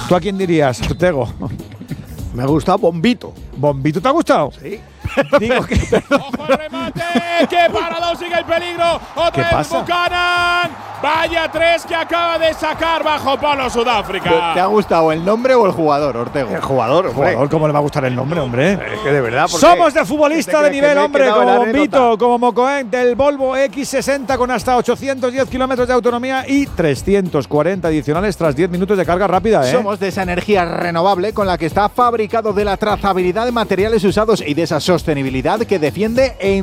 ¿Tú a quién dirías, Ortego? Me ha gustado Bombito. ¿Bombito te ha gustado? Sí. Digo que… ¡Ojo el remate! ¡Qué parado! ¡Sigue el peligro! ¡Otra vez pasa? Buchanan! ¡Vaya 3 que acaba de sacar bajo palo Sudáfrica! ¿Te ha gustado el nombre o el jugador, Ortego? El jugador, ¿cómo le va a gustar el nombre, hombre? Es que de verdad. ¿por Somos qué? de futbolista ¿Te de crees que nivel, me he hombre, quedado en como la Bombito, anécdota? como Mocoen, del Volvo X60 con hasta 810 kilómetros de autonomía y 340 adicionales tras 10 minutos de carga rápida, ¿eh? Somos de esa energía renovable con la que está fabricado, de la trazabilidad de materiales usados y de esa sostenibilidad que defiende en